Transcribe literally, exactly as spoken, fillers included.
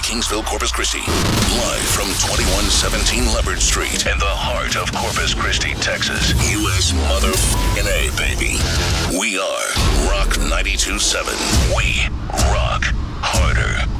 Kingsville, Corpus Christi. Live from twenty-one seventeen Leopard Street in the heart of Corpus Christi, Texas. U S mother A, baby. We are Rock ninety-two point seven. We rock harder.